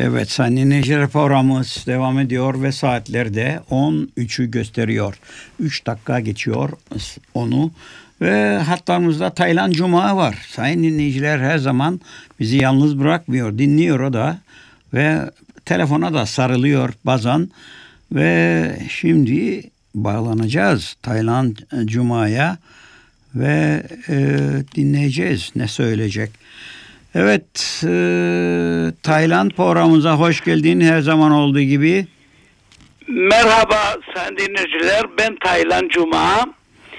Evet, Sayın dinleyiciler, programımız devam ediyor ve saatlerde 13'ü gösteriyor. 3 dakika geçiyor onu ve hatlarımızda Taylan Cuma var. Sayın dinleyiciler, her zaman bizi yalnız bırakmıyor, dinliyor o da ve telefona da sarılıyor bazen ve şimdi bağlanacağız Taylan Cuma'ya ve dinleyeceğiz ne söyleyecek. Evet, Taylan, programımıza hoş geldin her zaman olduğu gibi. Merhaba sayın dinleyiciler, ben Taylan Cuma.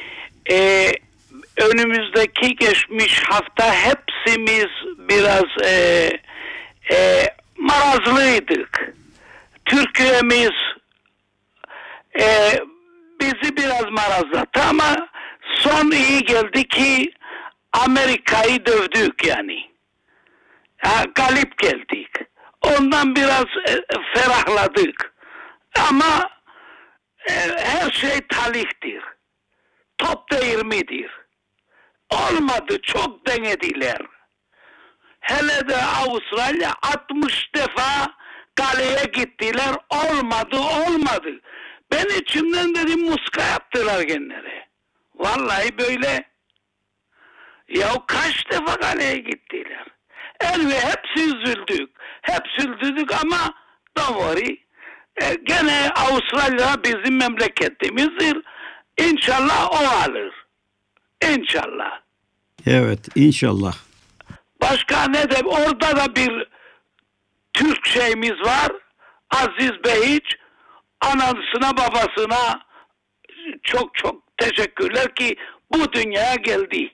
Önümüzdeki geçmiş hafta hepsimiz biraz marazlıydık. Türkiye'miz bizi biraz marazlattı ama son iyi geldi ki Amerika'yı dövdük yani. Galip geldik. Ondan biraz ferahladık. Ama her şey talihtir. Top değirmidir. Olmadı, çok denediler. Hele de Avustralya 60 defa kaleye gittiler. Olmadı. Ben içimden dedim muska yaptılar genleri. Vallahi böyle. Ya kaç defa kaleye gittiler. Hepsi üzüldük ama don't worry. Gene Avustralya bizim memleketimizdir. İnşallah o alır. İnşallah. Evet, inşallah. Başka ne de orada da bir Türk şeyimiz var. Aziz Behiç. Anasına babasına çok teşekkürler ki bu dünyaya geldi.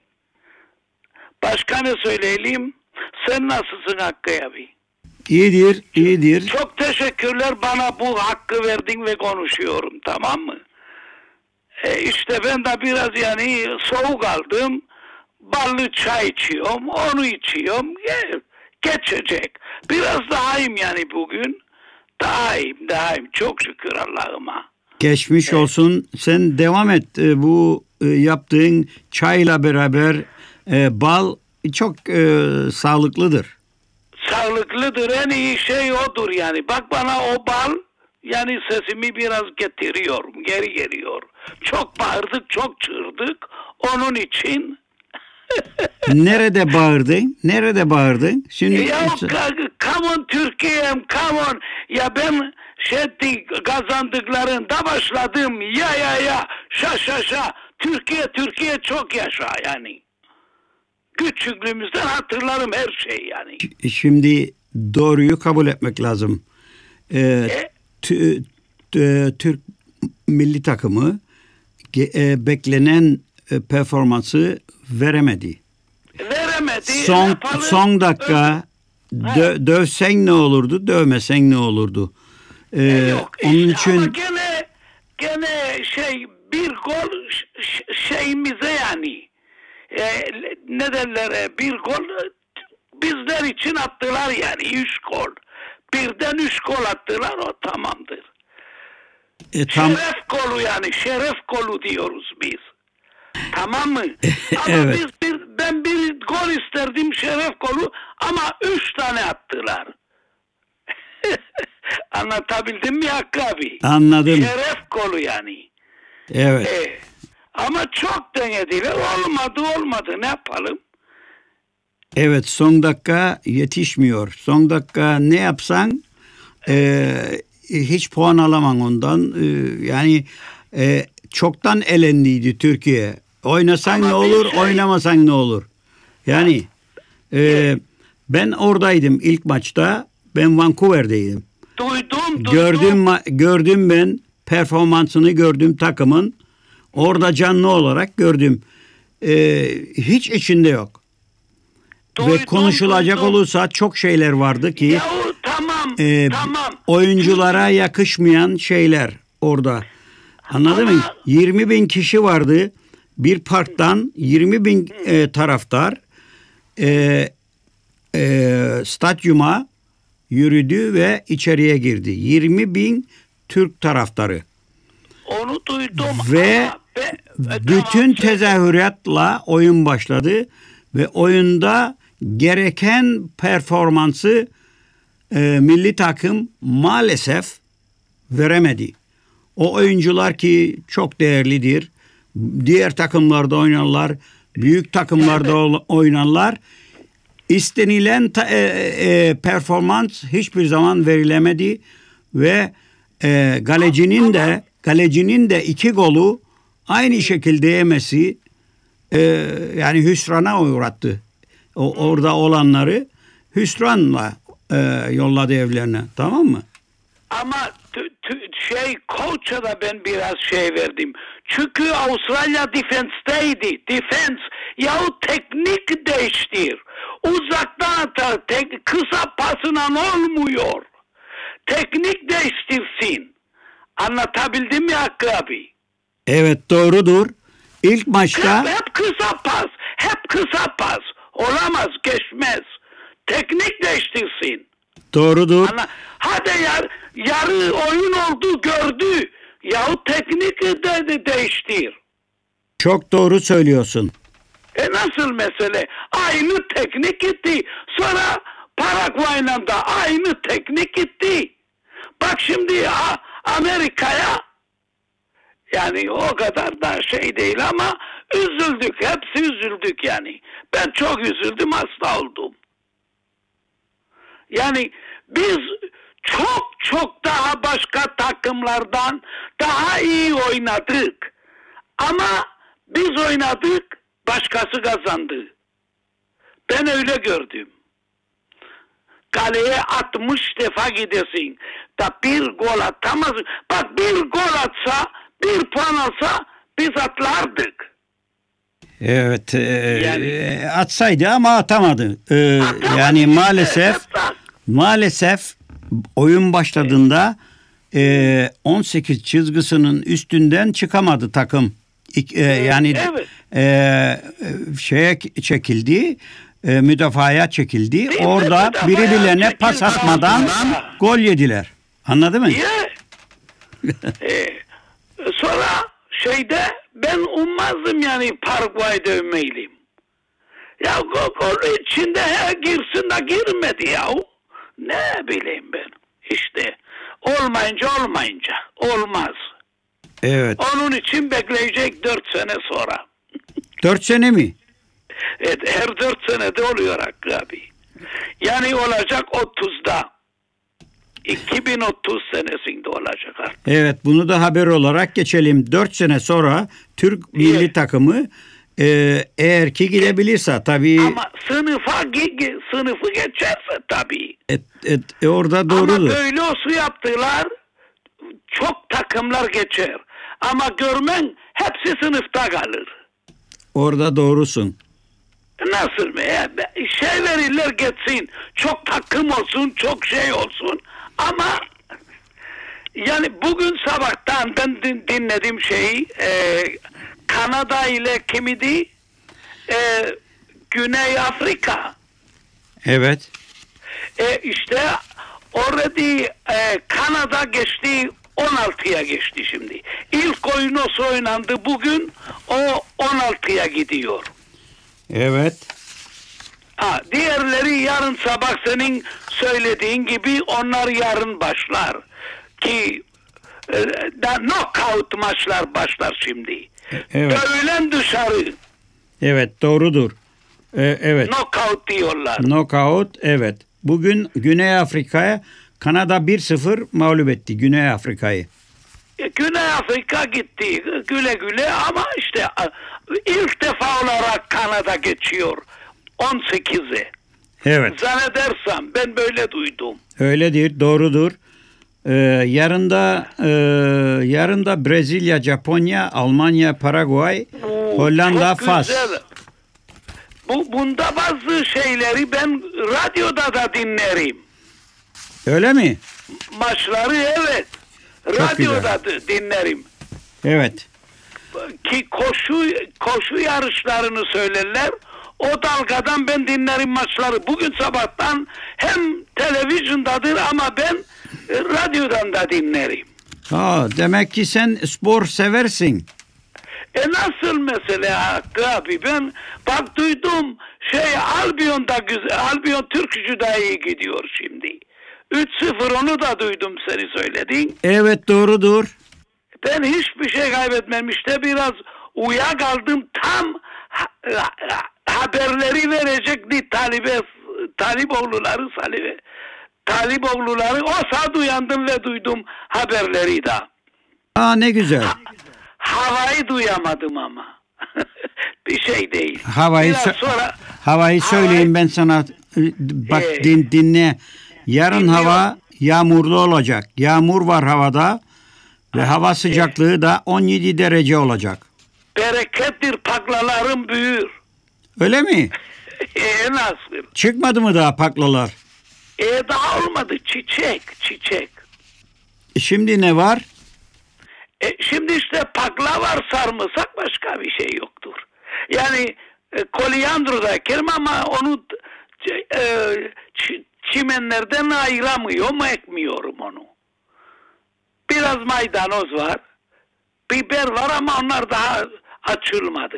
Başka ne söyleyeyim? Sen nasılsın Hakkı abi? İyidir. Çok teşekkürler, bana bu hakkı verdin ve konuşuyorum, tamam mı? İşte ben de biraz yani soğuk aldım. Ballı çay içiyorum, onu içiyorum. Geçecek. Biraz daha iyiyim yani bugün. Daha iyiyim. Çok şükür Allah'ıma. Geçmiş olsun. Sen devam et. Bu yaptığın çayla beraber bal çok sağlıklıdır. Sağlıklıdır, en iyi şey odur yani. Bak bana o bal yani sesimi biraz geri geliyor. Çok bağırdık, çok çığırdık. Onun için. Nerede bağırdın? Şimdi Ya come on Türkiye'm, come on. Ya ben kazandıklarında başladım. Ya. Şa. Türkiye çok yaşa yani. Küçüklüğümüzden hatırlarım her şey yani. Şimdi doğruyu kabul etmek lazım. Türk milli takımı beklenen performansı veremedi. Son dakika dövsen ne olurdu, dövmesen ne olurdu? Onun için ama gene bir gol şeyimize yani. Ne derler, bir gol bizler için attılar yani, 3 gol. Birden 3 gol attılar, o tamamdır. Şeref golü yani, şeref golü diyoruz biz. Tamam mı? Ama evet. Ben bir gol isterdim, şeref golü, ama 3 tane attılar. Anlatabildim mi Hakkı abi? Anladım. Şeref golü yani. Evet. Ama çok denediler, olmadı, ne yapalım? Evet, son dakika yetişmiyor. Son dakika ne yapsan hiç puan alamam ondan. Yani çoktan elendiydi Türkiye. Oynasan ama ne olur, oynamasan ne olur? Yani ben oradaydım ilk maçta. Ben Vancouver'deydim. Duydum. Gördüm ben performansını gördüm takımın. Orada canlı olarak gördüm. Hiç içinde yok. Ve konuşulacak olursa çok şeyler vardı ki yahu, tamam. Oyunculara yakışmayan şeyler orada. Anladın mı? 20.000 kişi vardı. Bir parktan 20.000 taraftar stadyuma yürüdü ve içeriye girdi. 20.000 Türk taraftarı. Onu duydum. Ve bütün tezahüratla oyun başladı ve oyunda gereken performansı milli takım maalesef veremedi. O oyuncular ki çok değerlidir. Diğer takımlarda oynarlar, büyük takımlarda oynarlar. İstenilen performans hiçbir zaman verilemedi ve galecinin de 2 golü aynı şekilde yemesi yani hüsrana uğrattı. Orada olanları hüsranla yolladı evlerine. Tamam mı? Ama koç'a da ben biraz verdim. Çünkü Avustralya defensteydi. Defens yahu teknik değiştir. Uzaktan atar. Kısa pasına olmuyor. Teknik değiştirsin. Anlatabildim mi Hakkı abi? Evet, doğrudur. İlk maçta hep kısa pas. Hep kısa pas. Olamaz, geçmez. Teknik değiştirsin. Doğrudur. Hadi yarı oyun oldu, gördü. Yahu teknik de değiştir. Çok doğru söylüyorsun. Nasıl mesele? Aynı teknik gitti. Sonra Paraguay'la da aynı teknik gitti. Bak şimdi Amerika'ya yani o kadar da değil ama üzüldük. Hepsi üzüldük yani. Ben çok üzüldüm, hasta oldum. Yani biz çok daha başka takımlardan daha iyi oynadık. Ama biz oynadık, başkası kazandı. Ben öyle gördüm. Kaleye 60 defa gidesin. Da bir gol atamaz. Bak bir gol atsa, bir puan alsa biz atlardık. Evet, atsaydı ama atamadı. Yani maalesef oyun başladığında 18 çizgisinin üstünden çıkamadı takım. Yani şeye çekildi, müdafaya çekildi. Orada birbirlerine pas atmadan gol yediler. Anladın mı? Sonra ben ummazdım yani Paraguay dövmeyliyim. Ya gol içinde girsin de girmedi ya. Ne bileyim ben. İşte olmayınca olmaz. Evet. Onun için bekleyecek 4 sene sonra. 4 sene mi? Evet, her 4 senede oluyor Hakkı abi. Yani olacak 30'da. 2030 senesinde olacak artık. Evet, bunu da haber olarak geçelim. 4 sene sonra Türk milli takımı eğer ki gidebilirse tabii. Ama sınıfı geçerse tabii. Orada doğrudur. Ama böyle olsa yaptılar, çok takımlar geçer. Ama görmen hepsi sınıfta kalır. Orada doğrusun. Nasıl mı? Verirler geçsin. Çok takım olsun, çok olsun. Ama yani bugün sabahtan ben dinlediğim Kanada ile kimidi? Güney Afrika. Evet. İşte already Kanada geçti, 16'ya geçti şimdi. İlk oyun oynandı bugün, o 16'ya gidiyor. Evet. Diğerleri yarın sabah senin söylediğin gibi onlar yarın başlar. Ki knockout maçlar başlar şimdi. Evet. Dövülen dışarı. Evet, doğrudur. Evet. Knockout diyorlar. Knockout, evet. Bugün Güney Afrika'ya Kanada 1-0 mağlup etti Güney Afrika'yı. Güney Afrika gitti güle güle ama işte ilk defa olarak Kanada geçiyor 18'e. Evet. Zannedersem ben böyle duydum. Öyledir, doğrudur. Yarın da Brezilya, Japonya, Almanya, Paraguay, Hollanda, Fas. Bunda bazı şeyleri ben radyoda da dinlerim. Öyle mi? Maçları evet. Çok Radyoda da dinlerim. Evet. Ki koşu yarışlarını söylerler. O dalgadan ben dinlerim maçları. Bugün sabahtan hem televizyondadır ama ben radyodan da dinlerim. Demek ki sen spor seversin. Nasıl mesela Hakkı abi? Ben bak duydum Albion'da güzel. Albion Türkçü da iyi gidiyor şimdi. 3-0 onu da duydum seni söylediğin. Evet, doğrudur. Ben hiçbir şey kaybetmem. İşte biraz uyuyakaldım. Tam haberleri verecekti Taliboğulları. O saat uyandım ve duydum haberleri de. Aa, ne güzel. Havayı duyamadım ama. Bir şey değil. Havayı söyleyeyim ben sana. Bak, dinle. Yarın hava yağmurlu olacak. Yağmur var havada ve hava sıcaklığı da 17 derece olacak. Berekettir, paklalarım büyür. Öyle mi? Nasıl? Çıkmadı mı daha paklalar? Daha olmadı. Çiçek. Şimdi ne var? Şimdi işte pakla var, sarımsak, başka bir şey yoktur. Yani kolyandro da ekerim ama onu çimenlerden ayıramıyorum, ekmiyorum onu. Biraz maydanoz var, biber var ama onlar daha açılmadı.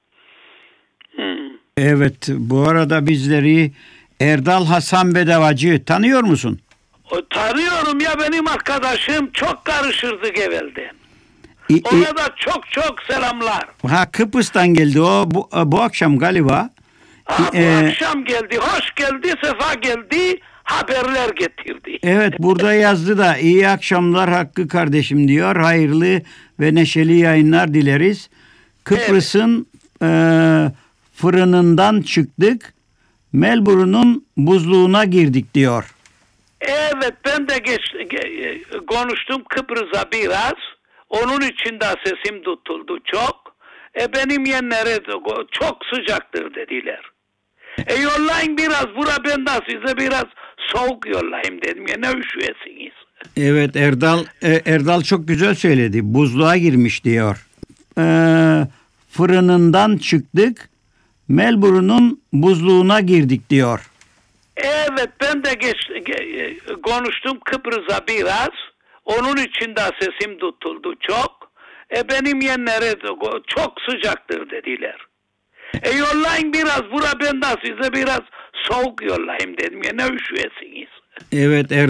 Evet, bu arada bizleri Erdal Hasan Bedavacı tanıyor musun? Tanıyorum ya, benim arkadaşım, çok karışırdık evvelden. Ona da çok selamlar. Kıbrıs'tan geldi o bu akşam galiba. Bu akşam geldi, hoş geldi, sefa geldi, haberler getirdi. Evet, burada yazdı da iyi akşamlar Hakkı kardeşim diyor. Hayırlı ve neşeli yayınlar dileriz. Kıbrıs'ın fırınından çıktık. Melbourne'un buzluğuna girdik diyor. Evet, ben de konuştum Kıbrıs'a biraz. Onun için de sesim tutuldu çok. Benim yeğenlere çok sıcaktır dediler. Yollayın biraz, ben de size biraz soğuk yollayayım dedim. Ya ne üşüyesiniz. Evet, Erdal çok güzel söyledi. Buzluğa girmiş diyor. Fırınından çıktık. Melbourne'un buzluğuna girdik diyor. Evet, ben de konuştum Kıbrıs'a biraz. Onun için de sesim tutuldu çok. Benim yeğenlere çok sıcaktır dediler. Yollayın biraz, ben de size biraz soğuk yollayayım dedim. Ya ne üşüyesiniz. Evet,